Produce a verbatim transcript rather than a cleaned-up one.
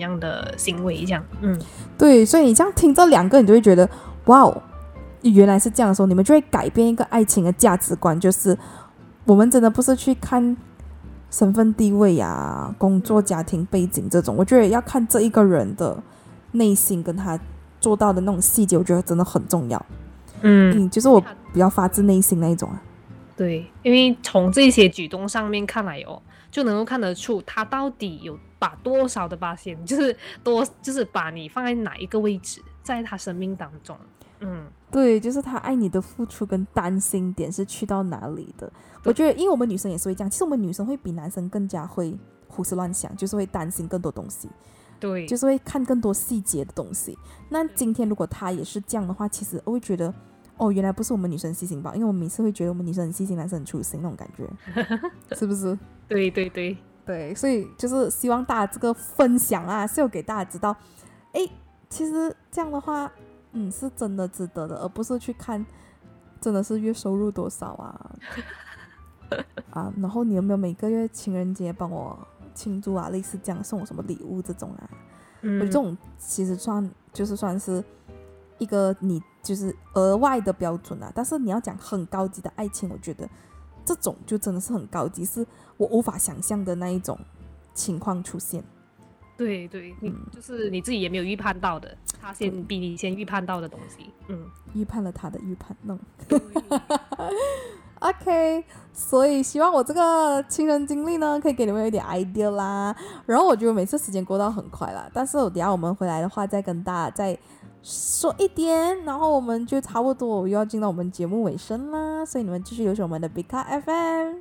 样的行为这样。嗯， 对，所以你这样听这两个，你就会觉得哇哦，原来是这样的时候，你们就会改变一个爱情的价值观，就是我们真的不是去看身份地位啊、工作、家庭背景这种，我觉得要看这一个人的内心跟他做到的那种细节，我觉得真的很重要。嗯，就是我比较发自内心那一种啊。 对，因为从这些举动上面看来哦，就能够看得出他到底有把多少的巴仙，就是多，就是把你放在哪一个位置，在他生命当中。嗯， 对，就是他爱你的付出跟担心点是去到哪里的。我觉得，因为我们女生也是会这样，其实我们女生会比男生更加会胡思乱想，就是会担心更多东西， 对， 就是会看更多细节的东西。那今天如果他也是这样的话，其实我会觉得，哦，原来不是我们女生细心吧？因为我们每次会觉得我们女生很细心，男生很粗心那种感觉，是不是？ 对对对对，所以就是希望大家这个分享啊，是有给大家知道，哎，其实这样的话。嗯，是真的值得的，而不是去看真的是月收入多少啊啊，然后你有没有每个月情人节帮我庆祝啊，类似这样送我什么礼物这种啊，嗯、我觉得这种其实算就是算是一个你就是额外的标准啊，但是你要讲很高级的爱情，我觉得这种就真的是很高级，是我无法想象的那一种情况出现。 对对，你就是你自己也没有预判到的，他先比你先预判到的东西，嗯， 预判了他的预判，弄。OK， 所以希望我这个亲身经历呢，可以给你们有一点 idea 啦。然后我觉得每次时间过到很快啦，但是我等下我们回来的话，再跟大家再说一点，然后我们就差不多又要进到我们节目尾声啦，所以你们继续留守我们的 Big Car F M。